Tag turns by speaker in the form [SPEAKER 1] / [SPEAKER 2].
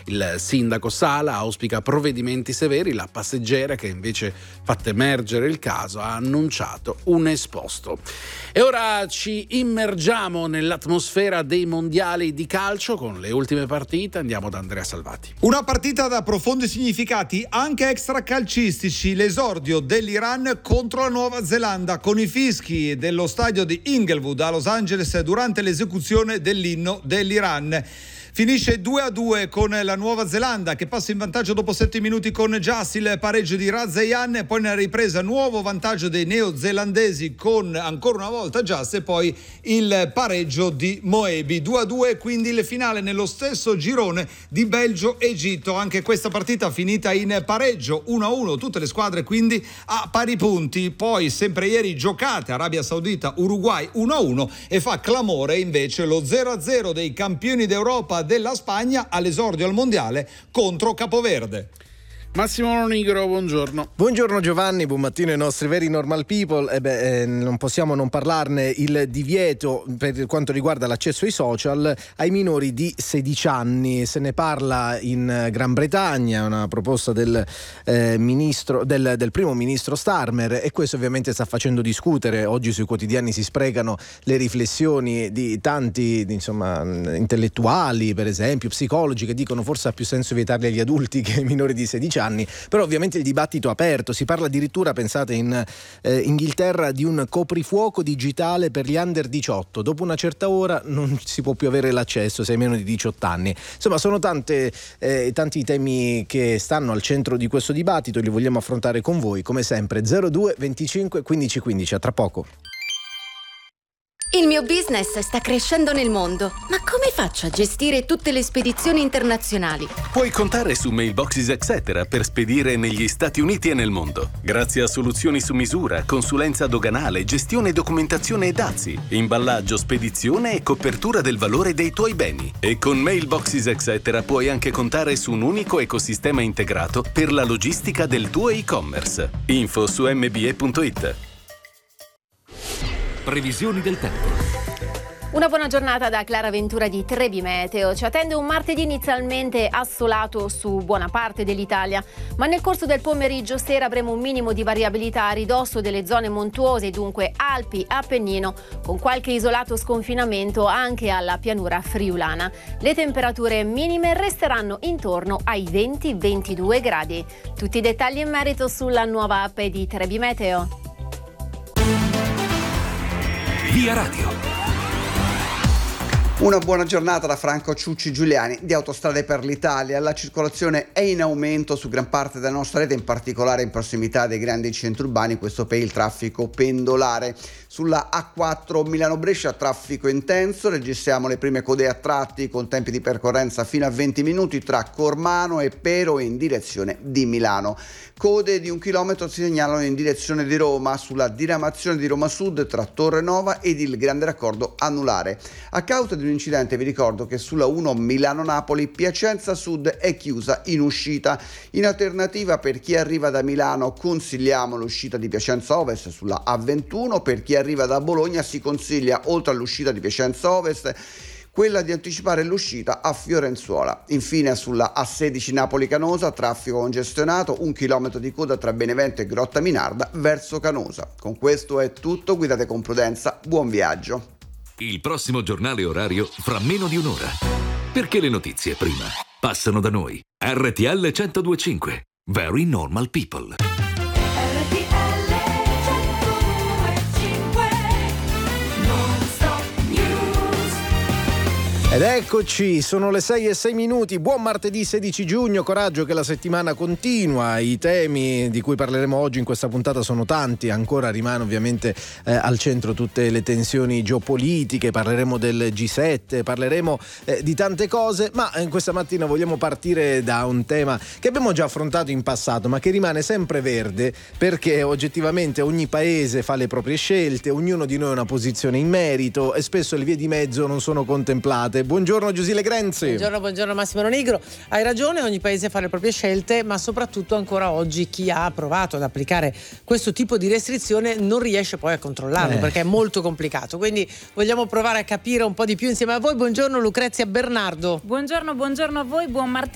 [SPEAKER 1] Il sindaco Sala auspica provvedimenti severi, la passeggera che invece, fatta emergere il caso, ha annunciato un esposto. E ora ci immergiamo nell'atmosfera dei mondiali di calcio con le ultime partite. Andiamo da Andrea Salvati.
[SPEAKER 2] Una partita da profondi significati anche extracalcistici, l'esordio dell'Iran contro la Nuova Zelanda con i fischi dello stadio di Inglewood a Los Angeles durante l'esecuzione dell'inno dell'Iran. Finisce 2-2 con la Nuova Zelanda che passa in vantaggio dopo 7 minuti con Just, il pareggio di Razayan, poi nella ripresa nuovo vantaggio dei neozelandesi con ancora una volta Just e poi il pareggio di Moebi. 2-2 quindi il finale nello stesso girone di Belgio-Egitto. Anche questa partita finita in pareggio 1-1, tutte le squadre quindi a pari punti. Poi sempre ieri giocate Arabia Saudita-Uruguay 1-1 e fa clamore invece lo 0-0 dei campioni d'Europa della Spagna all'esordio al mondiale contro Capoverde.
[SPEAKER 1] Massimo Lonigro, buongiorno.
[SPEAKER 3] Buongiorno Giovanni, buon mattino ai nostri veri normal people. Non possiamo non parlarne, il divieto per quanto riguarda l'accesso ai social ai minori di 16 anni. Se ne parla in Gran Bretagna, una proposta del primo ministro Starmer, e questo ovviamente sta facendo discutere. Oggi sui quotidiani si sprecano le riflessioni di tanti intellettuali, per esempio psicologi, che dicono forse ha più senso vietarli agli adulti che ai minori di 16 anni. Però ovviamente il dibattito è aperto, si parla addirittura, pensate, in Inghilterra di un coprifuoco digitale per gli under 18, dopo una certa ora non si può più avere l'accesso se hai meno di 18 anni. Insomma, sono tanti temi che stanno al centro di questo dibattito e li vogliamo affrontare con voi, come sempre. 02 25 15 15, a tra poco.
[SPEAKER 4] Il mio business sta crescendo nel mondo, ma come faccio a gestire tutte le spedizioni internazionali?
[SPEAKER 5] Puoi contare su Mailboxes Etc. per spedire negli Stati Uniti e nel mondo. Grazie a soluzioni su misura, consulenza doganale, gestione, documentazione e dazi, imballaggio, spedizione e copertura del valore dei tuoi beni. E con Mailboxes Etc. puoi anche contare su un unico ecosistema integrato per la logistica del tuo e-commerce. Info su mbe.it.
[SPEAKER 6] Previsioni del tempo.
[SPEAKER 7] Una buona giornata da Clara Ventura di Trebi Meteo. Ci attende un martedì inizialmente assolato su buona parte dell'Italia, ma nel corso del pomeriggio sera avremo un minimo di variabilità a ridosso delle zone montuose, dunque Alpi, Appennino, con qualche isolato sconfinamento anche alla pianura friulana. Le temperature minime resteranno intorno ai 20-22 gradi. Tutti i dettagli in merito sulla nuova app di Trebi Meteo.
[SPEAKER 6] Via Radio.
[SPEAKER 8] Una buona giornata da Franco Ciucci Giuliani di Autostrade per l'Italia. La circolazione è in aumento su gran parte della nostra rete, in particolare in prossimità dei grandi centri urbani, questo per il traffico pendolare. Sulla A4 Milano-Brescia traffico intenso, registriamo le prime code a tratti con tempi di percorrenza fino a 20 minuti tra Cormano e Pero in direzione di Milano. Code di 1 chilometro si segnalano in direzione di Roma sulla diramazione di Roma Sud tra Torre Nova ed il Grande Raccordo Anulare. A causa di un incidente vi ricordo che sulla 1 Milano-Napoli Piacenza Sud è chiusa in uscita. In alternativa, per chi arriva da Milano consigliamo l'uscita di Piacenza Ovest sulla A21, per chi arriva da Bologna si consiglia, oltre all'uscita di Piacenza Ovest, quella di anticipare l'uscita a Fiorenzuola. Infine sulla A16 Napoli-Canosa traffico congestionato, 1 chilometro di coda tra Benevento e Grotta Minarda verso Canosa. Con questo è tutto, guidate con prudenza, buon viaggio.
[SPEAKER 6] Il prossimo giornale orario fra meno di un'ora. Perché le notizie prima passano da noi. RTL 102.5. Very Normal People.
[SPEAKER 3] Ed eccoci, sono le 6:06. Buon martedì 16 giugno, coraggio che la settimana continua. I temi di cui parleremo oggi in questa puntata sono tanti, ancora rimane ovviamente al centro tutte le tensioni geopolitiche, parleremo del G7, parleremo di tante cose, ma questa mattina vogliamo partire da un tema che abbiamo già affrontato in passato, ma che rimane sempre verde, perché oggettivamente ogni paese fa le proprie scelte, ognuno di noi ha una posizione in merito e spesso le vie di mezzo non sono contemplate. Buongiorno Giusile Grenzi.
[SPEAKER 9] Buongiorno Massimo Lonigro. Hai ragione, ogni paese fa le proprie scelte, ma soprattutto ancora oggi chi ha provato ad applicare questo tipo di restrizione non riesce poi a controllarlo perché è molto complicato. Quindi vogliamo provare a capire un po' di più insieme a voi. Buongiorno Lucrezia Bernardo.
[SPEAKER 10] Buongiorno a voi, buon martedì.